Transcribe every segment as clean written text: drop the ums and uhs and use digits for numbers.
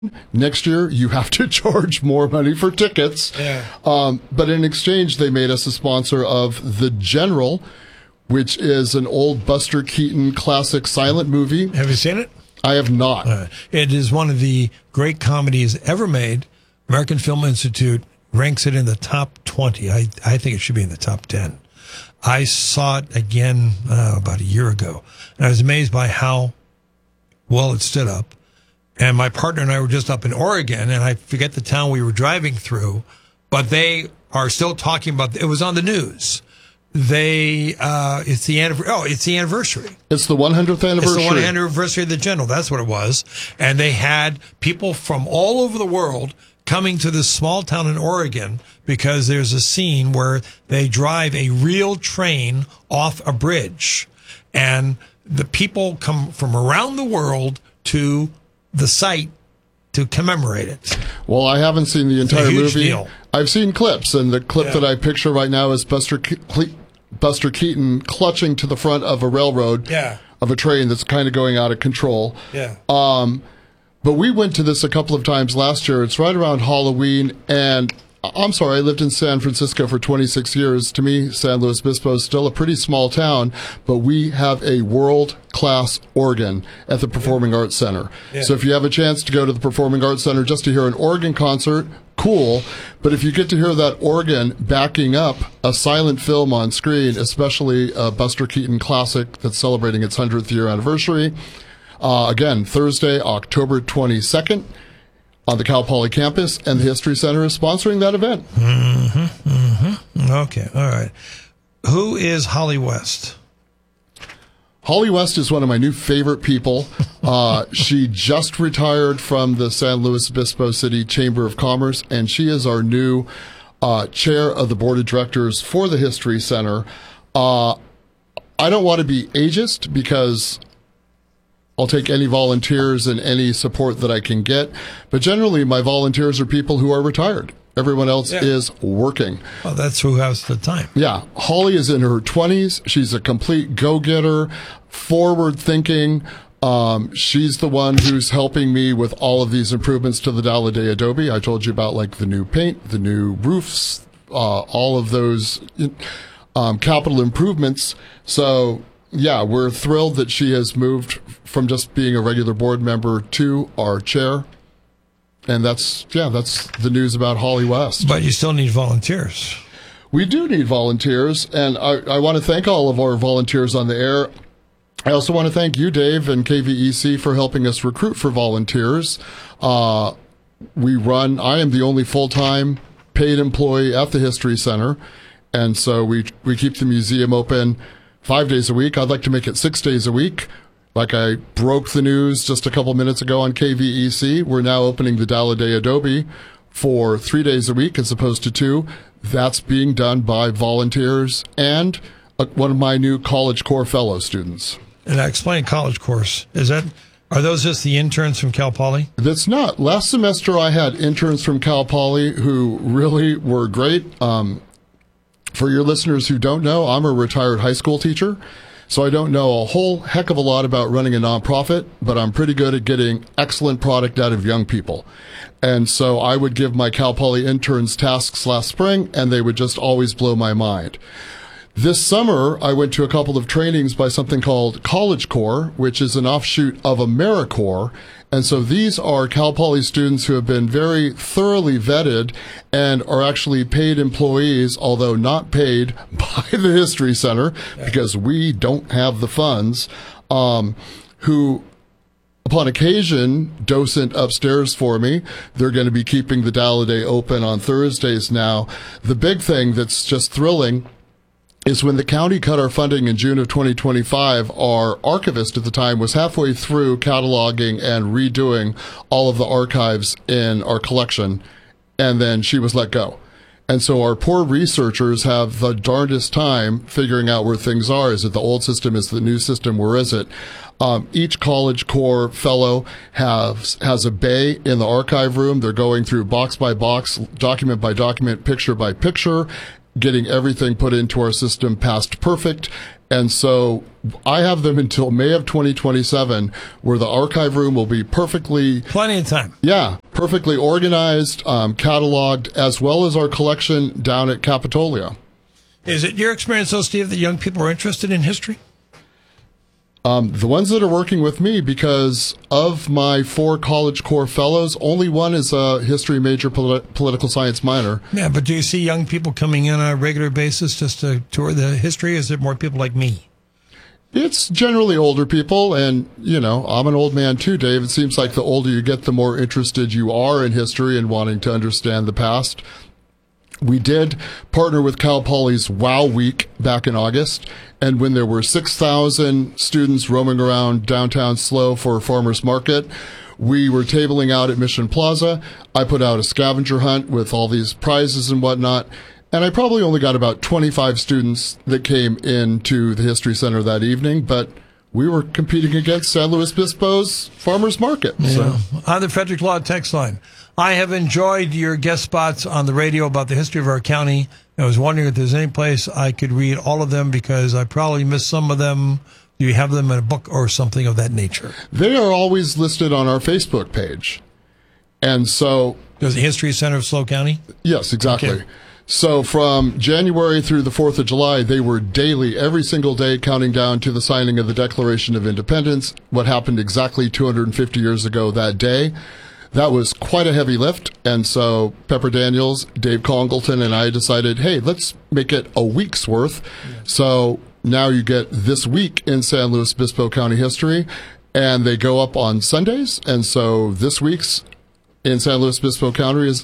Next year, you have to charge more money for tickets. Yeah. But in exchange, they made us a sponsor of The General, which is an old Buster Keaton classic silent movie. Have you seen it? I have not. It is one of the great comedies ever made. American Film Institute ranks it in the top 20. I think it should be in the top 10. I saw it again about a year ago, and I was amazed by how well it stood up. And my partner and I were just up in Oregon, and I forget the town we were driving through, but they are still talking about it. Was on the news. It's the anniversary. It's the 100th anniversary. It's the 100th anniversary of The General. That's what it was. And they had people from all over the world coming to this small town in Oregon because there's a scene where they drive a real train off a bridge. And the people come from around the world to the site to commemorate it. Well, I haven't seen the entire movie. Deal. I've seen clips, and the clip that I picture right now is Buster Keaton clutching to the front of a railroad of a train that's kind of going out of control. Yeah. But we went to this a couple of times last year. It's right around Halloween, and I'm sorry, I lived in San Francisco for 26 years. To me, San Luis Obispo is still a pretty small town, but we have a world-class organ at the Performing Arts Center. Yeah. So if you have a chance to go to the Performing Arts Center just to hear an organ concert, cool. But if you get to hear that organ backing up a silent film on screen, especially a Buster Keaton classic that's celebrating its 100th year anniversary, again, Thursday, October 22nd, on the Cal Poly campus, and the History Center is sponsoring that event. Okay, all right. Who is Holly West? Holly West is one of my new favorite people. She just retired from the San Luis Obispo City Chamber of Commerce, and she is our new chair of the board of directors for the History Center. I don't want to be ageist because I'll take any volunteers and any support that I can get. But generally, my volunteers are people who are retired. Everyone else is working. Well, that's who has the time. Yeah. Holly is in her 20s. She's a complete go-getter, forward-thinking. She's the one who's helping me with all of these improvements to the Dalladé Adobe. I told you about like the new paint, the new roofs, all of those capital improvements. So yeah, we're thrilled that she has moved from just being a regular board member to our chair. And that's the news about Holly West. But you still need volunteers. We do need volunteers, and I want to thank all of our volunteers on the air. I also want to thank you, Dave, and KVEC for helping us recruit for volunteers. I am the only full-time paid employee at the History Center, and so we keep the museum open 5 days a week. I'd like to make it 6 days a week. Like I broke the news just a couple minutes ago on KVEC, we're now opening the Dalladé Adobe for 3 days a week as opposed to 2. That's being done by volunteers and one of my new College Corps fellow students. And I explained College Course. Are those just the interns from Cal Poly? That's not. Last semester I had interns from Cal Poly who really were great. For your listeners who don't know, I'm a retired high school teacher, so I don't know a whole heck of a lot about running a nonprofit, but I'm pretty good at getting excellent product out of young people. And so I would give my Cal Poly interns tasks last spring, and they would just always blow my mind. This summer, I went to a couple of trainings by something called College Corps, which is an offshoot of AmeriCorps. And so these are Cal Poly students who have been very thoroughly vetted and are actually paid employees, although not paid by the History Center because we don't have the funds, who upon occasion docent upstairs for me. They're going to be keeping the Dalladé open on Thursdays now. The big thing that's just thrilling is when the county cut our funding in June of 2025, our archivist at the time was halfway through cataloging and redoing all of the archives in our collection, and then she was let go. And so our poor researchers have the darndest time figuring out where things are. Is it the old system? Is it the new system? Where is it? Each College Corps fellow has a bay in the archive room. They're going through box by box, document by document, picture by picture, getting everything put into our system past perfect. And so I have them until May of 2027, where the archive room will be perfectly perfectly organized, cataloged, as well as our collection down at Capitolia. Is it your experience, though, Steve, that young people are interested in history? The ones that are working with me, because of my 4 College Core fellows, only one is a history major, political science minor. Yeah, but do you see young people coming in on a regular basis just to tour the history? Is it more people like me? It's generally older people, and, I'm an old man too, Dave. It seems like the older you get, the more interested you are in history and wanting to understand the past. We did partner with Cal Poly's Wow Week back in August, and when there were 6,000 students roaming around downtown SLO for a farmer's market, we were tabling out at Mission Plaza. I put out a scavenger hunt with all these prizes and whatnot, and I probably only got about 25 students that came into the History Center that evening, but we were competing against San Luis Obispo's farmer's market. Yeah. So. On the Frederick Law text line, I have enjoyed your guest spots on the radio about the history of our county. I was wondering if there's any place I could read all of them because I probably missed some of them. Do you have them in a book or something of that nature? They are always listed on our Facebook page. And so... There's the History Center of SLO County? Yes, exactly. Okay. So from January through the 4th of July, they were daily, every single day, counting down to the signing of the Declaration of Independence, what happened exactly 250 years ago that day. That was quite a heavy lift, and so Pepper Daniels, Dave Congleton, and I decided, hey, let's make it a week's worth. Yeah. So now you get this week in San Luis Obispo County history, and they go up on Sundays, and so this week's in San Luis Obispo County is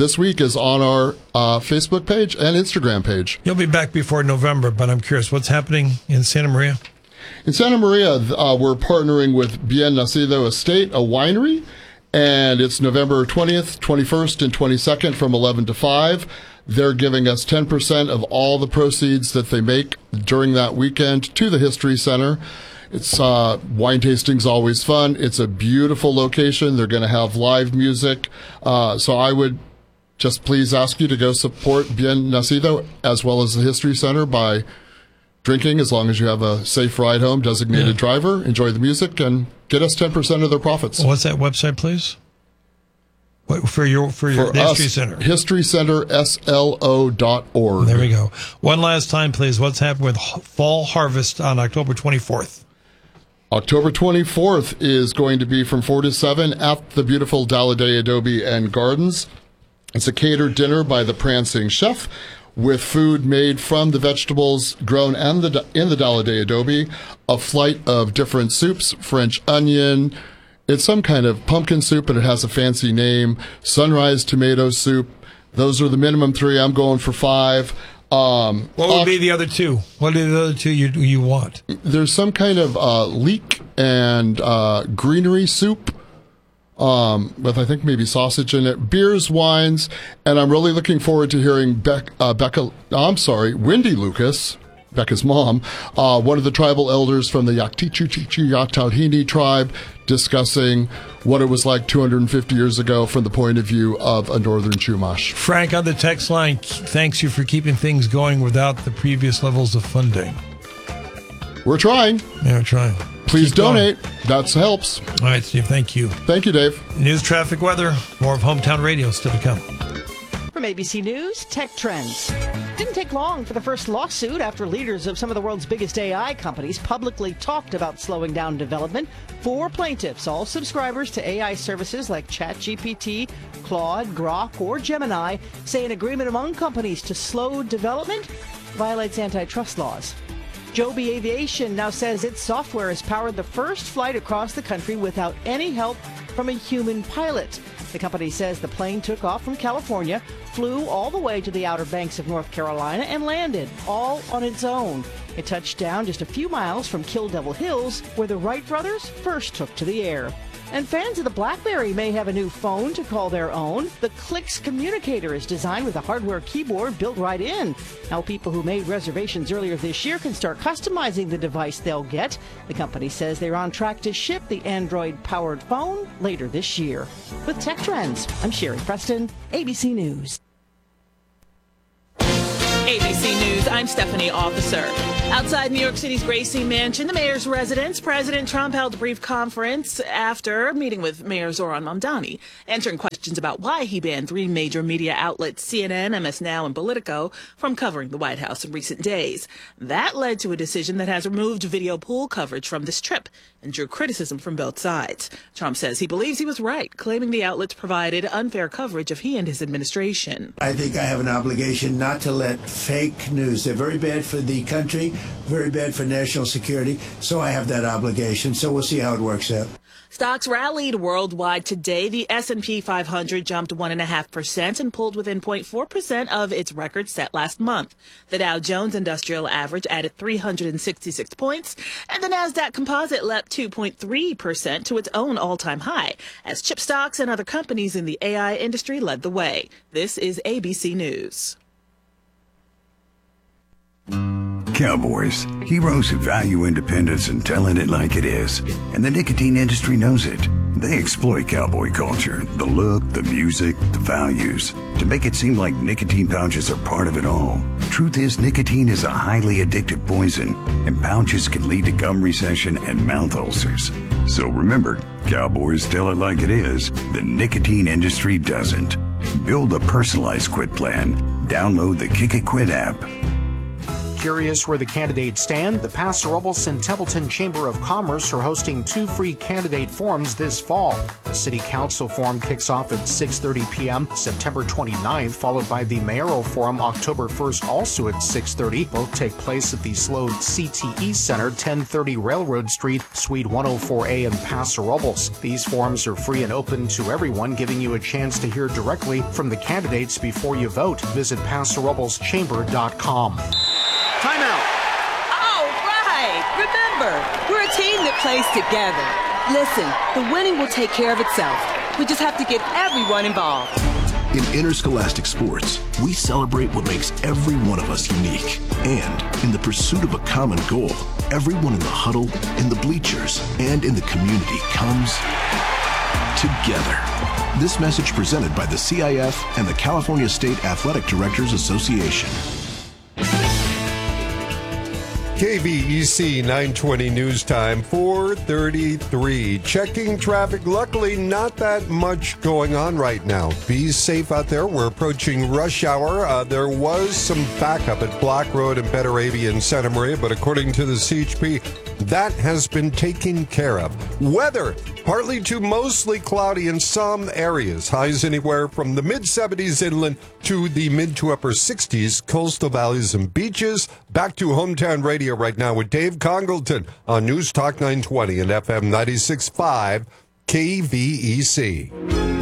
on our Facebook page and Instagram page. You'll be back before November, but I'm curious, what's happening in Santa Maria? In Santa Maria, we're partnering with Bien Nacido Estate, a winery, and it's November 20th, 21st, and 22nd from 11 to 5. They're giving us 10% of all the proceeds that they make during that weekend to the History Center. It's wine tasting's always fun. It's a beautiful location. They're going to have live music. So I would just please ask you to go support Bien Nacido as well as the History Center by drinking, as long as you have a safe ride home, designated driver, enjoy the music, and get us 10% of their profits. What's that website, please? For your History Center. HistoryCenterSLO.org. There we go. One last time, please. What's happening with Fall Harvest on October 24th? October 24th is going to be from 4 to 7 at the beautiful Dalladea Adobe and Gardens. It's a catered dinner by the Prancing Chef with food made from the vegetables grown in the Dalladea Adobe, a flight of different soups, French onion. It's some kind of pumpkin soup, but it has a fancy name. Sunrise tomato soup. Those are the minimum 3. I'm going for 5. What would be the other 2? What are the other 2 you want? There's some kind of leek and greenery soup with, I think, maybe sausage in it. Beers, wines, and I'm really looking forward to hearing Wendy Lucas, Becca's mom, one of the tribal elders from the Yaktichu-Yaktahini tribe, discussing what it was like 250 years ago from the point of view of a Northern Chumash. Frank on the text line, thanks you for keeping things going without the previous levels of funding. We're trying. Yeah, we're trying. Please donate. That helps. All right, Steve, thank you. Thank you, Dave. News, traffic, weather, more of Hometown Radio still to come. From ABC News, Tech Trends. Didn't take long for the first lawsuit after leaders of some of the world's biggest AI companies publicly talked about slowing down development. 4 plaintiffs, all subscribers to AI services like ChatGPT, Claude, Grok, or Gemini, say an agreement among companies to slow development violates antitrust laws. Joby Aviation now says its software has powered the first flight across the country without any help from a human pilot. The company says the plane took off from California, flew all the way to the Outer Banks of North Carolina, and landed, all on its own. It touched down just a few miles from Kill Devil Hills, where the Wright brothers first took to the air. And fans of the BlackBerry may have a new phone to call their own. The Clix Communicator is designed with a hardware keyboard built right in. Now people who made reservations earlier this year can start customizing the device they'll get. The company says they're on track to ship the Android-powered phone later this year. With Tech Trends, I'm Sherry Preston, ABC News. ABC News, I'm Stephanie Officer. Outside New York City's Gracie Mansion, the mayor's residence, President Trump held a brief conference after meeting with Mayor Zoran Mamdani, answering questions about why he banned 3 major media outlets, CNN, MS Now, and Politico, from covering the White House in recent days. That led to a decision that has removed video pool coverage from this trip and drew criticism from both sides. Trump says he believes he was right, claiming the outlets provided unfair coverage of he and his administration. I think I have an obligation not to let fake news, they're very bad for the country, very bad for national security, so I have that obligation. So we'll see how it works out. Stocks rallied worldwide today. The S&P 500 jumped 1.5% and pulled within 0.4% of its record set last month. The Dow Jones Industrial Average added 366 points, and the Nasdaq Composite leapt 2.3% to its own all-time high, as chip stocks and other companies in the AI industry led the way. This is ABC News. Cowboys, heroes who value independence and telling it like it is. And the nicotine industry knows it. They exploit cowboy culture, the look, the music, the values, to make it seem like nicotine pouches are part of it all. Truth is, nicotine is a highly addictive poison, and pouches can lead to gum recession and mouth ulcers. So remember, cowboys tell it like it is, the nicotine industry doesn't. Build a personalized quit plan. Download the Kick It Quit app. Curious where the candidates stand? The Paso Robles and Templeton Chamber of Commerce are hosting 2 free candidate forums this fall. The City Council forum kicks off at 6:30 p.m. September 29th, followed by the Mayoral Forum October 1st, also at 6:30. Both take place at the Sloan CTE Center, 1030 Railroad Street, Suite 104A in Paso Robles. These forums are free and open to everyone, giving you a chance to hear directly from the candidates before you vote. Visit PasoRoblesChamber.com. Time out. All right. Remember, we're a team that plays together. Listen, the winning will take care of itself. We just have to get everyone involved. In interscholastic sports, we celebrate what makes every one of us unique. And in the pursuit of a common goal, everyone in the huddle, in the bleachers, and in the community comes together. This message presented by the CIF and the California State Athletic Directors Association. KVEC 920 News Time, 4:33. Checking traffic. Luckily, not that much going on right now. Be safe out there. We're approaching rush hour. There was some backup at Block Road and Betaravia in Santa Maria, but according to the CHP, that has been taken care of. Weather, partly to mostly cloudy in some areas. Highs anywhere from the mid-70s inland to the mid to upper 60s, coastal valleys and beaches. Back to Hometown Radio right now with Dave Congleton on News Talk 920 and FM 96.5 KVEC.